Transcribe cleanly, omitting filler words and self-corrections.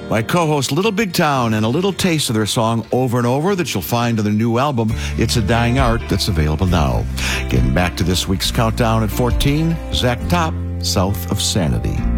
My co-host Little Big Town, and a little taste of their song Over and Over that you'll find on their new album, It's a Dying Art, that's available now. Getting back to this week's countdown at 14, Zach Top, South of Sanity.